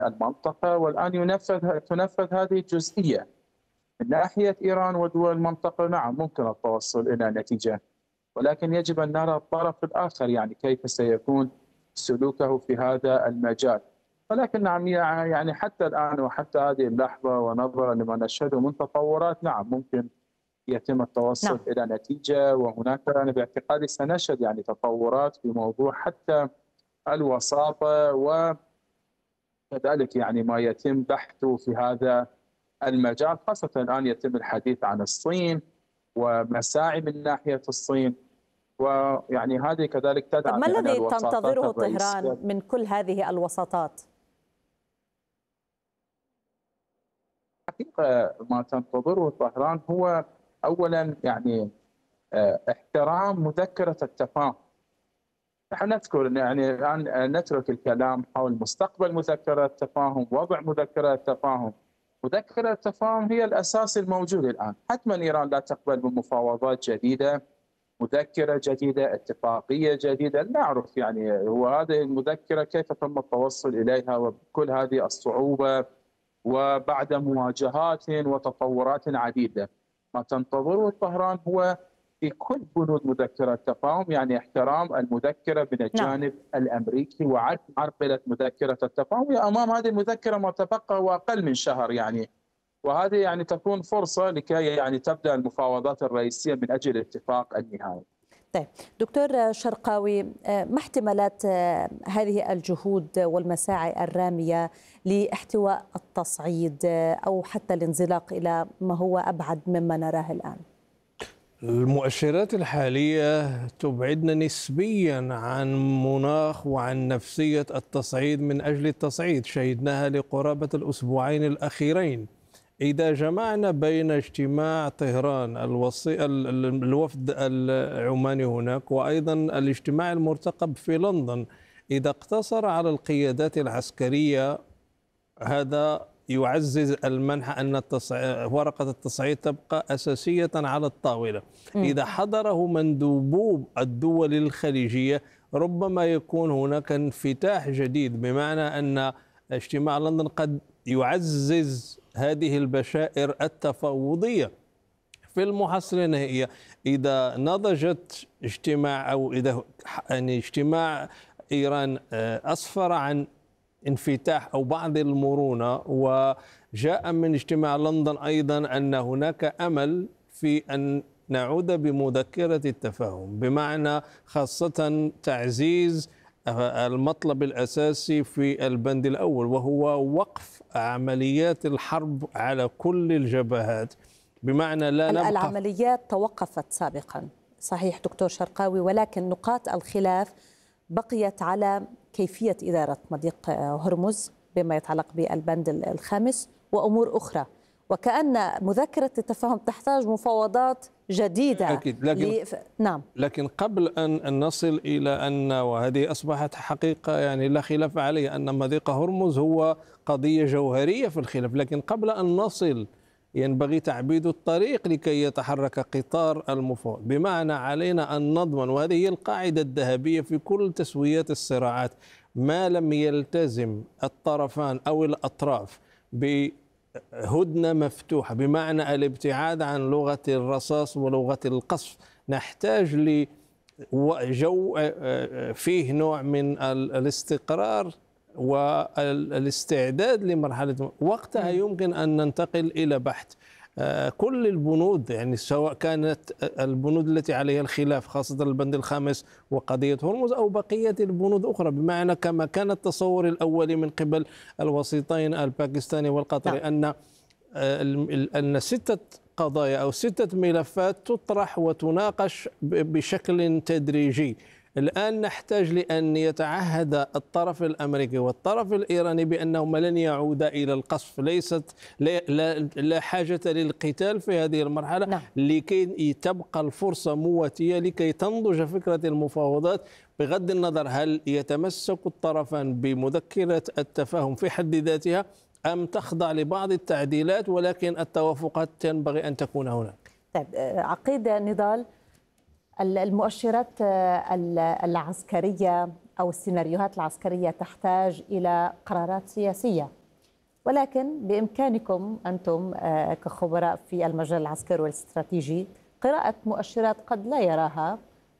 المنطقة، والآن تنفذ هذه الجزئية. من ناحية إيران ودول المنطقة نعم ممكن التوصل إلى نتيجة، ولكن يجب أن نرى الطرف الآخر يعني كيف سيكون سلوكه في هذا المجال. ولكن نعم يعني حتى الآن وحتى هذه اللحظة ونظرا لما نشهده من تطورات نعم ممكن يتم التوصل نعم. إلى نتيجة. وهناك أنا باعتقادي سنشهد يعني تطورات في موضوع حتى الوساطة، وكذلك يعني ما يتم بحثه في هذا المجال، خاصة الآن يتم الحديث عن الصين ومساعي من ناحية الصين، ويعني هذه كذلك طب تدعم ما يعني الذي الوساطات تنتظره طهران الرئيسية. من كل هذه الوساطات؟ حقيقة ما تنتظره طهران هو أولا يعني احترام مذكرة التفاهم. نحن نذكر يعني الآن نترك الكلام حول مستقبل مذكرة التفاهم، وضع مذكرة التفاهم. مذكرة التفاهم هي الأساس الموجود الآن. حتما إيران لا تقبل بمفاوضات جديدة، مذكرة جديدة، اتفاقية جديدة. نعرف يعني هو هذه المذكرة كيف تم التوصل إليها وبكل هذه الصعوبة وبعد مواجهات وتطورات عديدة. ما تنتظره طهران هو في كل بنود مذكرة التفاهم يعني احترام المذكرة من نعم. الجانب الأمريكي وعدم عرقلة مذكرة التفاهم. أمام هذه المذكرة ما تبقى هو أقل من شهر يعني، وهذه يعني تكون فرصة لكي يعني تبدأ المفاوضات الرئيسية من أجل الاتفاق النهائي. طيب دكتور شرقاوي، ما احتمالات هذه الجهود والمساعي الرامية لاحتواء التصعيد أو حتى الانزلاق إلى ما هو أبعد مما نراه الآن؟ المؤشرات الحالية تبعدنا نسبيا عن مناخ وعن نفسية التصعيد من أجل التصعيد. شهدناها لقرابة الأسبوعين الأخيرين. إذا جمعنا بين اجتماع طهران الوفد العماني هناك وأيضا الاجتماع المرتقب في لندن، إذا اقتصر على القيادات العسكرية هذا يعزز المنح أن ورقة التصعيد تبقى أساسية على الطاولة. إذا حضره مندوبو الدول الخليجية ربما يكون هناك انفتاح جديد، بمعنى أن اجتماع لندن قد يعزز هذه البشائر التفاوضية. في المحصلة النهائية إذا نضجت اجتماع أو إذا يعني اجتماع إيران أسفر عن انفتاح أو بعض المرونة، وجاء من اجتماع لندن أيضا أن هناك أمل في أن نعود بمذكرة التفاهم، بمعنى خاصة تعزيز المطلب الأساسي في البند الأول وهو وقف عمليات الحرب على كل الجبهات. بمعنى لا نبقى العمليات توقفت سابقا صحيح دكتور شرقاوي، ولكن نقاط الخلاف بقيت على كيفية إدارة مضيق هرمز بما يتعلق بالبند الخامس وأمور أخرى، وكأن مذكرة التفاهم تحتاج مفاوضات جديدة. أكيد. لكن قبل أن نصل إلى أن، وهذه أصبحت حقيقة يعني لا خلاف عليه، أن مضيق هرمز هو قضية جوهرية في الخلاف، لكن قبل أن نصل ينبغي تعبيد الطريق لكي يتحرك قطار المفاوض. بمعنى علينا أن نضمن، وهذه هي القاعدة الذهبية في كل تسويات الصراعات، ما لم يلتزم الطرفان أو الأطراف بهدنة مفتوحة، بمعنى الابتعاد عن لغة الرصاص ولغة القصف، نحتاج لجو فيه نوع من الاستقرار والاستعداد لمرحلة وقتها يمكن أن ننتقل إلى بحث كل البنود، يعني سواء كانت البنود التي عليها الخلاف خاصة البند الخامس وقضية هرمز أو بقية البنود الأخرى، بمعنى كما كان التصور الأولي من قبل الوسيطين الباكستاني والقطري أن 6 قضايا أو 6 ملفات تطرح وتناقش بشكل تدريجي. الآن نحتاج لأن يتعهد الطرف الأمريكي والطرف الإيراني بأنهما لن يعودا إلى القصف. لا حاجة للقتال في هذه المرحلة لكي تبقى الفرصة مواتية لكي تنضج فكرة المفاوضات، بغض النظر هل يتمسك الطرفان بمذكرة التفاهم في حد ذاتها أم تخضع لبعض التعديلات، ولكن التوافقات ينبغي أن تكون هناك. طيب عقيد نضال، المؤشرات العسكرية أو السيناريوهات العسكرية تحتاج إلى قرارات سياسية، ولكن بإمكانكم أنتم كخبراء في المجال العسكري والاستراتيجي قراءة مؤشرات قد لا يراها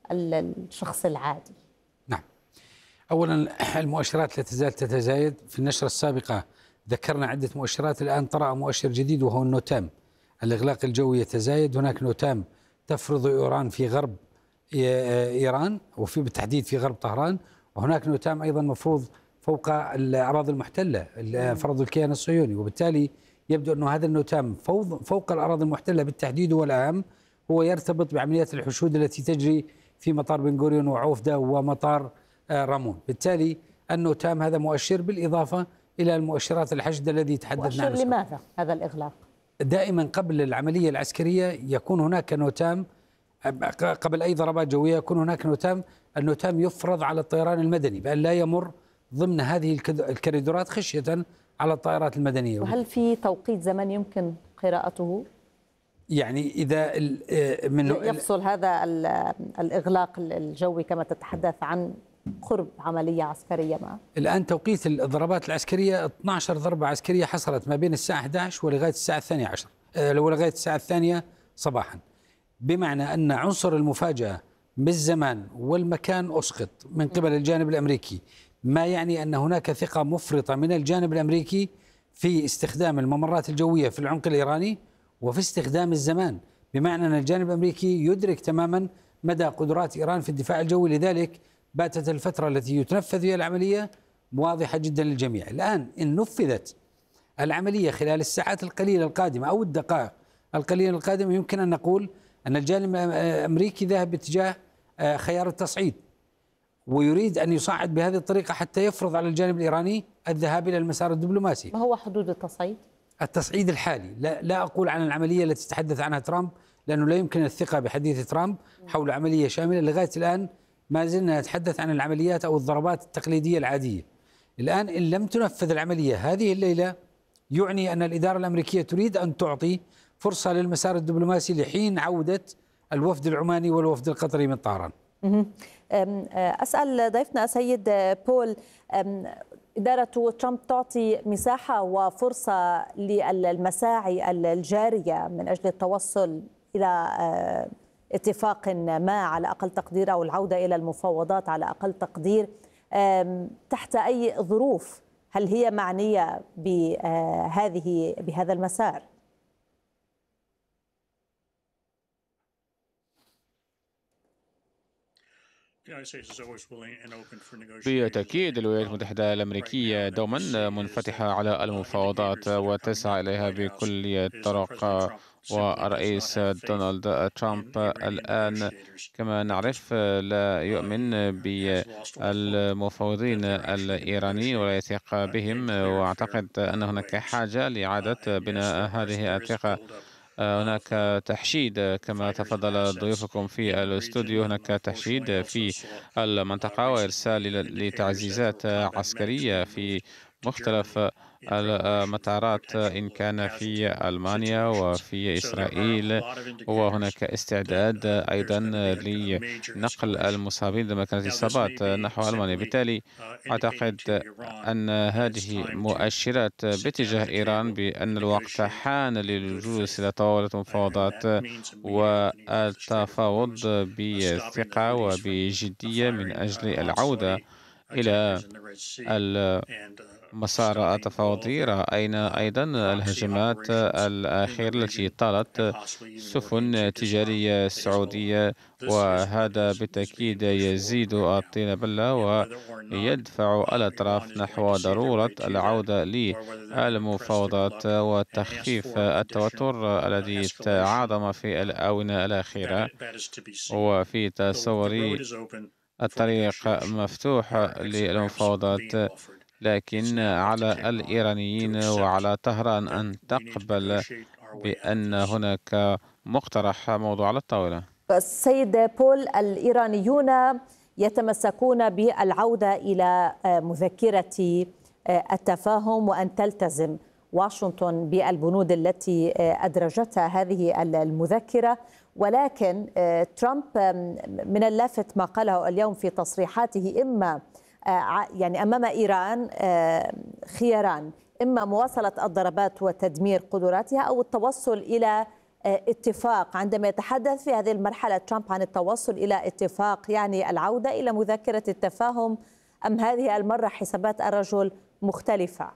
الشخص العادي. نعم، أولا المؤشرات لا تزال تتزايد. في النشرة السابقة ذكرنا عدة مؤشرات، الآن طرأ مؤشر جديد وهو النوتام. الإغلاق الجوي يتزايد، هناك نوتام تفرض إيران في غرب إيران وفي بالتحديد في غرب طهران، وهناك نوتام أيضا مفروض فوق الأراضي المحتلة فرض الكيان الصهيوني، وبالتالي يبدو أن هذا النوتام فوق الأراضي المحتلة بالتحديد والأهم هو يرتبط بعمليات الحشود التي تجري في مطار بن غوريون وعوفدة ومطار رامون. بالتالي النوتام هذا مؤشر بالإضافة إلى المؤشرات الحشد الذي تحدثنا عنه. لماذا هذا الإغلاق؟ دائما قبل العملية العسكرية يكون هناك نوتام، قبل أي ضربات جوية يكون هناك نوتام. النوتام يفرض على الطيران المدني بأن لا يمر ضمن هذه الكريدورات خشية على الطائرات المدنية. وهل في توقيت زمن يمكن قراءته؟ يعني إذا يفصل هذا الإغلاق الجوي كما تتحدث عن قرب عملية عسكرية معه؟ الآن توقيت الضربات العسكرية 12 ضربة عسكرية حصلت ما بين الساعة 11 ولغاية الساعة 12 ولغاية الساعة 2 صباحا، بمعنى أن عنصر المفاجأة بالزمان والمكان أسقط من قبل الجانب الأمريكي، ما يعني أن هناك ثقة مفرطة من الجانب الأمريكي في استخدام الممرات الجوية في العمق الإيراني وفي استخدام الزمان، بمعنى أن الجانب الأمريكي يدرك تماما مدى قدرات إيران في الدفاع الجوي. لذلك باتت الفترة التي يتنفذ فيها العملية واضحة جدا للجميع. الآن إن نفذت العملية خلال الساعات القليلة القادمة أو الدقائق القليلة القادمة، يمكن أن نقول أن الجانب الأمريكي ذهب باتجاه خيار التصعيد، ويريد أن يصعد بهذه الطريقة حتى يفرض على الجانب الإيراني الذهاب إلى المسار الدبلوماسي. ما هو حدود التصعيد؟ التصعيد الحالي، لا أقول عن العملية التي تحدث عنها ترامب، لأنه لا يمكن الثقة بحديث ترامب حول عملية شاملة. لغاية الآن ما زلنا نتحدث عن العمليات أو الضربات التقليدية العادية. الآن إن لم تنفذ العملية هذه الليلة يعني أن الإدارة الأمريكية تريد أن تعطي فرصة للمسار الدبلوماسي لحين عودة الوفد العماني والوفد القطري من طهران. أسأل ضيفنا السيد بول، إدارة ترامب تعطي مساحة وفرصة للمساعي الجارية من أجل التوصل إلى اتفاق ما على أقل تقدير أو العودة إلى المفاوضات على أقل تقدير، تحت أي ظروف؟ هل هي معنية بهذا المسار؟ بالتأكيد الولايات المتحدة الأمريكية دوما منفتحة على المفاوضات وتسعى إليها بكل الطرق، والرئيس دونالد ترامب الآن كما نعرف لا يؤمن بالمفاوضين الإيرانيين ولا يثق بهم، وأعتقد أن هناك حاجة لإعادة بناء هذه الثقة. هناك تحشيد كما تفضل ضيوفكم في الاستوديو، هناك تحشيد في المنطقة وإرسال لتعزيزات عسكرية في مختلف المطارات إن كان في ألمانيا وفي إسرائيل، وهناك استعداد أيضا لنقل المصابين لمكان الإصابات نحو ألمانيا. بالتالي أعتقد أن هذه مؤشرات باتجاه إيران بأن الوقت حان للجلوس إلى طاولة المفاوضات والتفاوض بثقة وبجدية من أجل العودة إلى المسار التفاوضي. رأينا أيضا الهجمات الأخيرة التي طالت سفن تجارية سعودية، وهذا بالتأكيد يزيد الطين بلة ويدفع الأطراف نحو ضرورة العودة للمفاوضات وتخفيف التوتر الذي تعاظم في الآونة الأخيرة. وفي تصوري الطريق مفتوح للمفاوضات، لكن على الإيرانيين وعلى طهران أن تقبل بأن هناك مقترح موضوع على الطاولة. السيد بول، الإيرانيون يتمسكون بالعودة إلى مذكرة التفاهم وأن تلتزم واشنطن بالبنود التي أدرجتها هذه المذكرة، ولكن ترامب من اللافت ما قاله اليوم في تصريحاته إما يعني أمام إيران خياران: إما مواصلة الضربات وتدمير قدراتها أو التوصل إلى اتفاق. عندما يتحدث في هذه المرحلة ترامب عن التوصل إلى اتفاق، يعني العودة إلى مذكرة التفاهم، أم هذه المرة حسابات الرجل مختلفة؟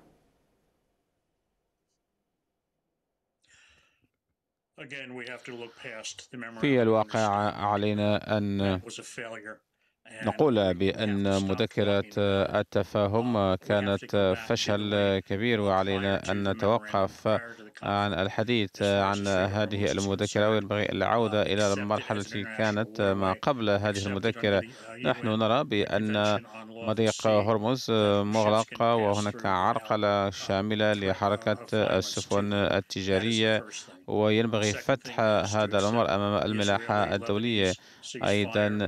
في الواقع علينا أن نقول بأن مذكرة التفاهم كانت فشل كبير، وعلينا أن نتوقف عن الحديث عن هذه المذكرة، وينبغي العودة إلى المرحلة التي كانت ما قبل هذه المذكرة. نحن نرى بأن مضيق هرمز مغلق، وهناك عرقلة شاملة لحركة السفن التجارية، وينبغي فتح هذا الأمر أمام الملاحة الدولية. أيضا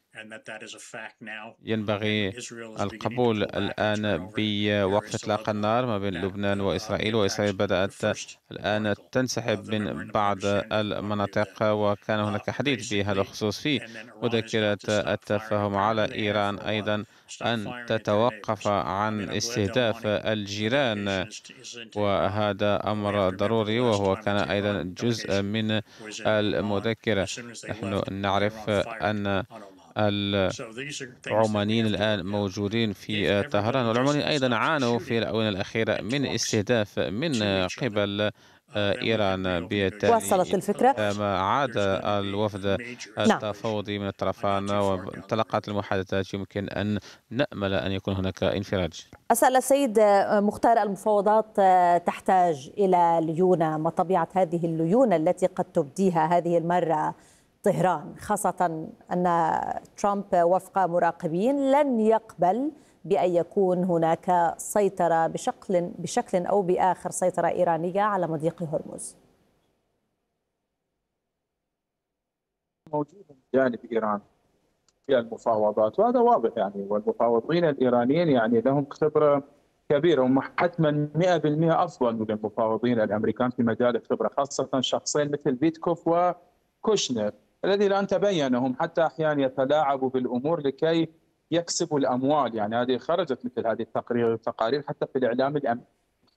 ينبغي القبول الآن بوقف إطلاق النار ما بين لبنان وإسرائيل، وإسرائيل بدأت الآن تنسحب من بعض المناطق، وكان هناك حديث بهذا الخصوص في مذكرة التفاهم. على إيران أيضا أن تتوقف عن استهداف الجيران، وهذا أمر ضروري، وهو كان أيضا جزء من المذكرة. نحن نعرف أن العمانيين الآن موجودين في طهران، والعمانيين أيضا عانوا في الآونة الأخيرة من استهداف من قبل إيران. بالتالي وصلت الفكرة. ما عاد الوفد التفاوضي من الطرفان وانطلقت المحادثات، يمكن أن نأمل أن يكون هناك انفراج. أسأل السيد مختار، المفاوضات تحتاج إلى ليونة. ما طبيعة هذه الليونة التي قد تبديها هذه المرة طهران، خاصة أن ترامب وفق مراقبين لن يقبل بأن يكون هناك سيطرة بشكل أو بآخر، سيطرة إيرانية على مضيق هرمز؟ موجود جانب إيران في المفاوضات، وهذا واضح يعني، والمفاوضين الإيرانيين يعني لهم خبرة كبيرة، هم حتما 100% أفضل من المفاوضين الأمريكان في مجال الخبرة، خاصة شخصين مثل فيتكوف وكوشنر الذي الآن تبين هم حتى أحيانا يتلاعبوا بالأمور لكي يكسبوا الأموال. يعني هذه خرجت مثل هذه التقارير حتى في الإعلام الأمريكي.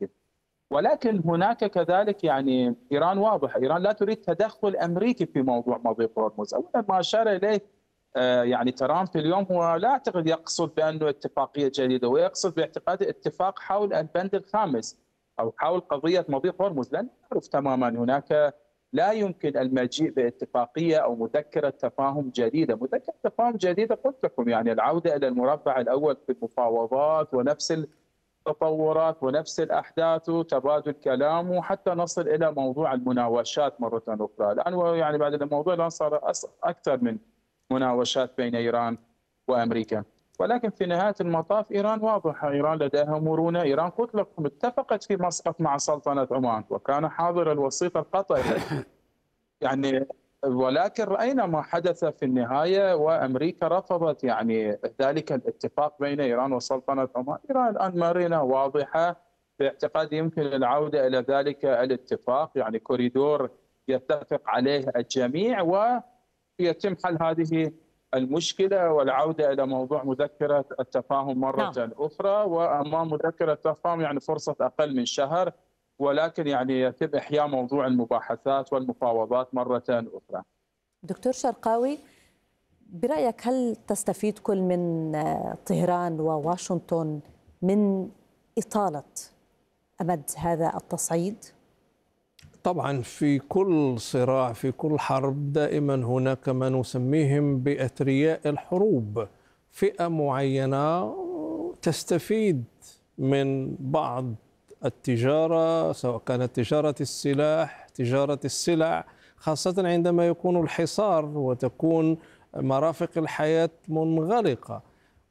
ولكن هناك كذلك يعني إيران واضحة، إيران لا تريد تدخل أمريكي في موضوع مضيق هرمز. أولا ما أشار إليه يعني ترامب اليوم هو لا أعتقد يقصد بأنه اتفاقية جديدة، ويقصد باعتقاد اتفاق حول البند الخامس أو حول قضية مضيق هرمز. لأن نعرف تماما هناك لا يمكن المجيء باتفاقية أو مذكرة تفاهم جديدة. مذكرة تفاهم جديدة قلت لكم يعني العودة إلى المربع الأول في المفاوضات ونفس التطورات ونفس الأحداث وتبادل كلام، وحتى نصل إلى موضوع المناوشات مرة أخرى. الآن يعني بعد الموضوع الآن صار أكثر من مناوشات بين إيران وأمريكا. ولكن في نهاية المطاف إيران واضحة، إيران لديها مرونة. إيران قلت لكم اتفقت في مسقط مع سلطنة عمان، وكان حاضر الوسيط القطري يعني، ولكن رأينا ما حدث في النهاية، وأمريكا رفضت يعني ذلك الاتفاق بين إيران وسلطنة عمان. إيران الآن مرنة واضحة، باعتقادي يمكن العودة إلى ذلك الاتفاق، يعني كوريدور يتفق عليه الجميع ويتم حل هذه المشكلة والعودة إلى موضوع مذكرة التفاهم مرة أخرى. وأمام مذكرة التفاهم يعني فرصة أقل من شهر، ولكن يعني يتم إحياء موضوع المباحثات والمفاوضات مرة أخرى. دكتور شرقاوي، برأيك هل تستفيد كل من طهران وواشنطن من إطالة أمد هذا التصعيد؟ طبعا في كل صراع، في كل حرب دائما هناك ما نسميهم بأثرياء الحروب، فئة معينة تستفيد من بعض التجارة، سواء كانت تجارة السلاح، تجارة السلع، خاصة عندما يكون الحصار وتكون مرافق الحياة منغلقة.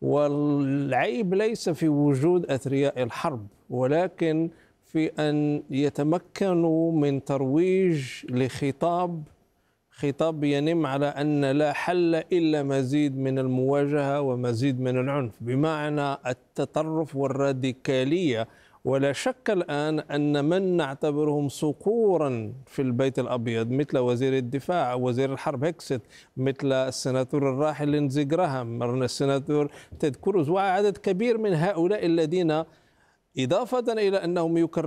والعيب ليس في وجود أثرياء الحرب، ولكن في أن يتمكنوا من ترويج خطاب ينم على أن لا حل إلا مزيد من المواجهة ومزيد من العنف، بمعنى التطرف والراديكالية ولا شك الآن أن من نعتبرهم صقورا في البيت الأبيض مثل وزير الدفاع أو وزير الحرب هيكست، مثل السناتور الراحل لينزي جراهام، السناتور تيد كروز، وعدد كبير من هؤلاء الذين إضافة إلى أنهم